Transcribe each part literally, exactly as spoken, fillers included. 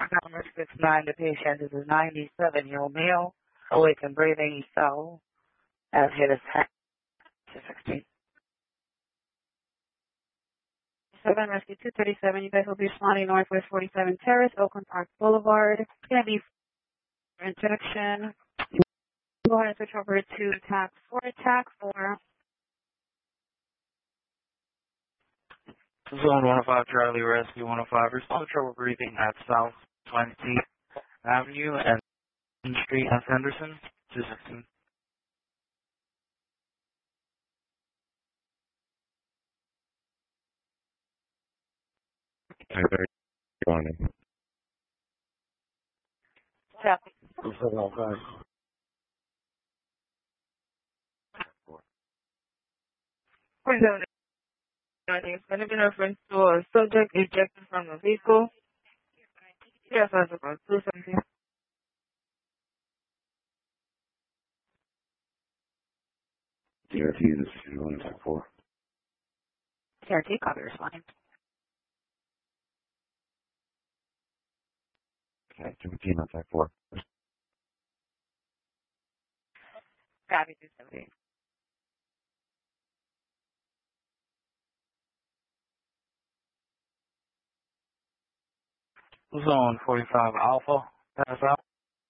Number six nine, the patient is a ninety-seven-year-old male, awake and breathing, so as hit his head to sixteen. seven Rescue two thirty-seven, you guys will be responding Northwest forty-seven Terrace, Oakland Park Boulevard. It's going to be for introduction. Go ahead and switch over to attack four, attack four. Zone one oh five, Charlie Rescue one oh five. Respond to trouble breathing at South twentieth Avenue and Street at Henderson, two sixteen. Hi, very good morning. Copy. forty-seven, it's going to be in reference to a subject ejected from the vehicle. Yes, I suppose. two seventeen. D R T, this is one attack four. T R T, copy, responding. Okay, seventeen, attack four. Copy, two seventeen. Zone forty-five Alpha, pass out.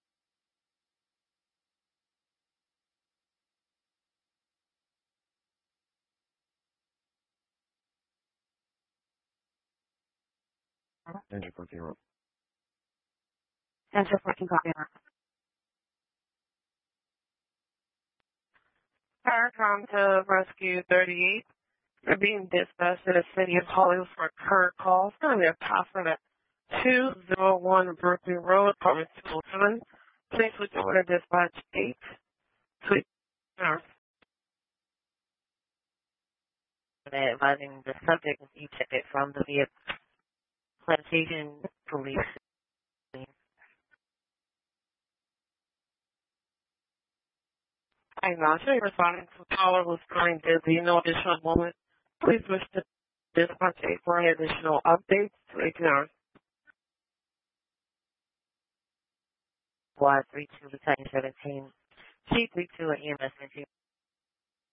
Enter for zero. Enter fourteen, copy. Paracom to Rescue thirty-eight. They're being dispatched to the city of Hollywood for a current call. It's going to be a passing at two oh one Berkeley Road, apartment two oh seven. Please switch over to dispatch eight. Switch. Advising the subject is ejected from the vehicle. Plantation police. I'm not sure you're responding to caller who's currently busy. No additional moment. Please switch to dispatch eight for any additional updates to eighteen hours. Y three two, Battalion seventeen, Chief three two, and E M S